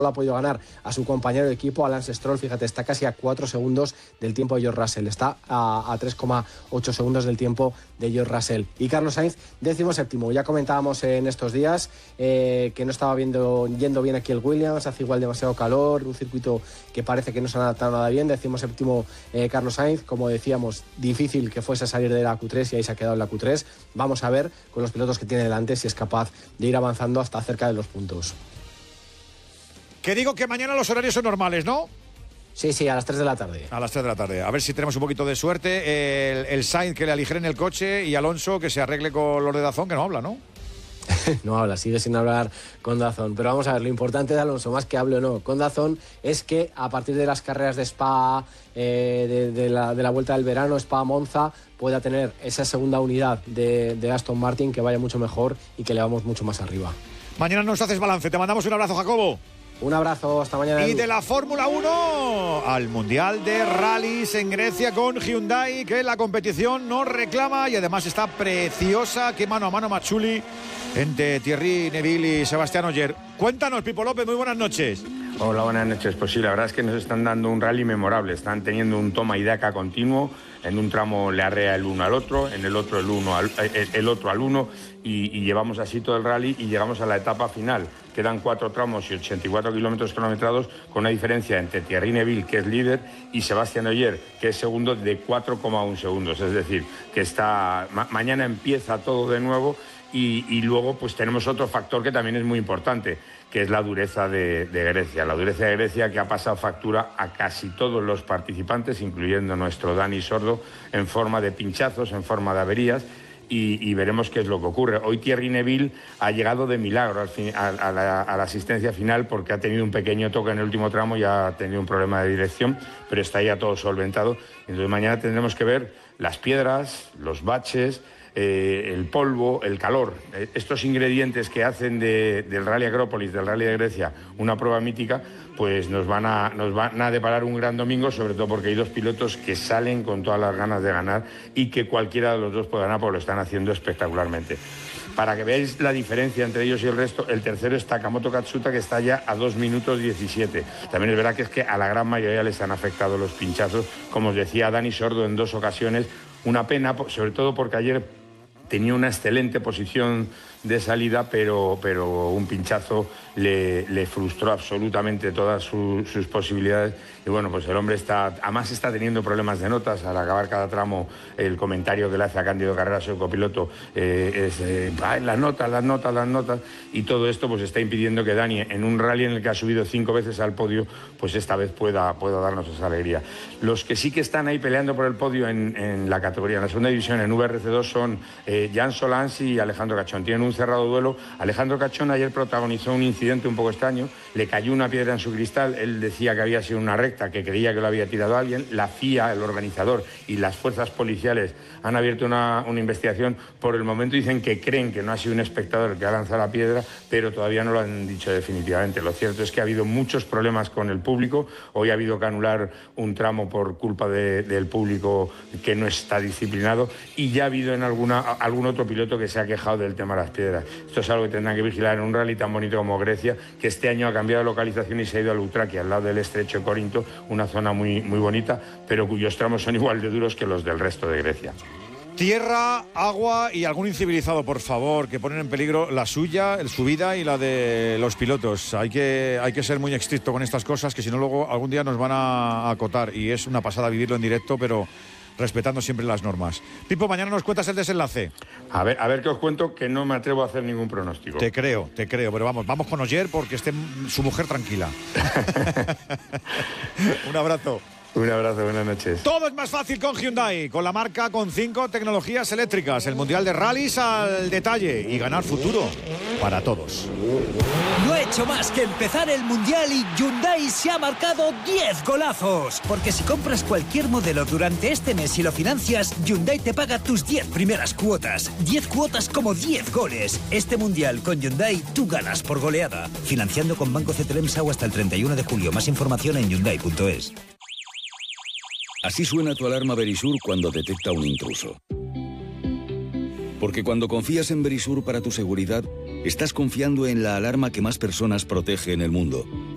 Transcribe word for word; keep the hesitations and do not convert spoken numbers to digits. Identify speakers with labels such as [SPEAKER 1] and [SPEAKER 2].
[SPEAKER 1] ha podido ganar a su compañero de equipo, a Lance Stroll. Fíjate, está casi a cuatro segundos del tiempo de George Russell, está a, a tres coma ocho segundos del tiempo de George Russell. Y Carlos Sainz, décimo séptimo. Ya comentábamos en estos días eh, que no estaba viendo, yendo bien aquí el Williams, hace igual demasiado calor, un circuito que parece que no se ha adaptado nada bien. Décimo séptimo eh, Carlos Sainz, como decíamos, difícil que fuese a salir de la Q tres y ahí se ha quedado en la Q tres. Vamos a ver con los pilotos que tiene delante si es capaz de ir avanzando hasta cerca de los puntos.
[SPEAKER 2] Que digo que mañana los horarios son normales, ¿no?
[SPEAKER 1] Sí, sí, a las tres de la tarde.
[SPEAKER 2] A las tres de la tarde. A ver si tenemos un poquito de suerte. El, el Sainz que le aligeren el coche y Alonso que se arregle con los de Dazón, que no habla, ¿no?
[SPEAKER 1] No habla, sigue sin hablar con Dazón. Pero vamos a ver, lo importante de Alonso, más que hable o no con Dazón, es que a partir de las carreras de Spa, eh, de, de, la, de la vuelta del verano, Spa-Monza, pueda tener esa segunda unidad de, de Aston Martin que vaya mucho mejor y que le vamos mucho más arriba.
[SPEAKER 2] Mañana nos haces balance. Te mandamos un abrazo, Jacobo.
[SPEAKER 1] Un abrazo, hasta mañana.
[SPEAKER 2] Y de la Fórmula uno al Mundial de Rallys en Grecia con Hyundai, que la competición nos reclama y además está preciosa. Qué mano a mano Machuli entre Thierry Neuville y Sebastián Ogier. Cuéntanos, Pipo López, muy buenas noches.
[SPEAKER 3] Hola, buenas noches. Pues sí, la verdad es que nos están dando un rally memorable. Están teniendo un toma y daca continuo. En un tramo le arrea el uno al otro, en el otro el, uno al, el, el otro al uno y, y llevamos así todo el rally y llegamos a la etapa final. Quedan cuatro tramos y ochenta y cuatro kilómetros cronometrados con una diferencia entre Thierry Neuville, que es líder, y Sebastián Ogier, que es segundo, de cuatro coma uno segundos. Es decir, que está ma- mañana empieza todo de nuevo y, y luego pues tenemos otro factor que también es muy importante, que es la dureza de, de Grecia. La dureza de Grecia que ha pasado factura a casi todos los participantes, incluyendo nuestro Dani Sordo, en forma de pinchazos, en forma de averías, y, y veremos qué es lo que ocurre. Hoy Thierry Neuville ha llegado de milagro al fin, a, a, la, a la asistencia final porque ha tenido un pequeño toque en el último tramo y ha tenido un problema de dirección, pero está ya todo solventado. Entonces mañana tendremos que ver las piedras, los baches, Eh, el polvo, el calor, eh, estos ingredientes que hacen de, del Rally Acrópolis, del Rally de Grecia, una prueba mítica, pues nos van, a, nos van a deparar un gran domingo, sobre todo porque hay dos pilotos que salen con todas las ganas de ganar y que cualquiera de los dos puede ganar porque lo están haciendo espectacularmente. Para que veáis la diferencia entre ellos y el resto, el tercero es Takamoto Katsuta, que está ya a dos minutos diecisiete. También es verdad que es que a la gran mayoría les han afectado los pinchazos, como os decía Dani Sordo en dos ocasiones. Una pena, sobre todo porque ayer tenía una excelente posición de salida, pero, pero un pinchazo le, le frustró absolutamente todas su, sus posibilidades. Y bueno, pues el hombre está, además está teniendo problemas de notas. Al acabar cada tramo, el comentario que le hace a Cándido Carrera, su copiloto, eh, es eh, las notas, las notas, las notas. Y todo esto pues está impidiendo que Dani, en un rally en el que ha subido cinco veces al podio, pues esta vez pueda, pueda darnos esa alegría. Los que sí que están ahí peleando por el podio en, en la categoría, en la segunda división, en V R C dos, son eh, Jan Solans y Alejandro Cachón. Tienen un cerrado duelo. Alejandro Cachón ayer protagonizó un incidente un poco extraño, le cayó una piedra en su cristal, él decía que había sido una recta, que creía que lo había tirado alguien. La F I A, el organizador, y las fuerzas policiales han abierto una, una investigación. Por el momento dicen que creen que no ha sido un espectador el que ha lanzado la piedra, pero todavía no lo han dicho definitivamente. Lo cierto es que ha habido muchos problemas con el público. Hoy ha habido que anular un tramo por culpa de, del público que no está disciplinado, y ya ha habido en alguna, algún otro piloto que se ha quejado del tema de las piedras. Esto es algo que tendrán que vigilar en un rally tan bonito como Grecia, que este año ha cambiado de localización y se ha ido a Loutrakia, al lado del estrecho de Corinto, una zona muy, muy bonita, pero cuyos tramos son igual de duros que los del resto de Grecia.
[SPEAKER 2] Tierra, agua y algún incivilizado, por favor, que ponen en peligro la suya, su vida y la de los pilotos. Hay que, hay que ser muy estricto con estas cosas, que si no luego algún día nos van a acotar, y es una pasada vivirlo en directo, pero respetando siempre las normas. Pipo, mañana nos cuentas el desenlace.
[SPEAKER 3] A ver, a ver qué os cuento, que no me atrevo a hacer ningún pronóstico.
[SPEAKER 2] Te creo, te creo, pero vamos, vamos con Ogier porque esté su mujer tranquila. Un abrazo.
[SPEAKER 3] Un abrazo, buenas noches.
[SPEAKER 2] Todo es más fácil con Hyundai, con la marca con cinco tecnologías eléctricas, el Mundial de Rallys al detalle y ganar futuro para todos.
[SPEAKER 4] No ha hecho más que empezar el Mundial y Hyundai se ha marcado diez golazos. Porque si compras cualquier modelo durante este mes y lo financias, Hyundai te paga tus diez primeras cuotas. diez cuotas como diez goles. Este Mundial con Hyundai tú ganas por goleada. Financiando con Banco C T L M S A U hasta el treinta y uno de julio. Más información en Hyundai punto es.
[SPEAKER 5] Así suena tu alarma Verisur cuando detecta un intruso. Porque cuando confías en Verisur para tu seguridad, estás confiando en la alarma que más personas protege en el mundo.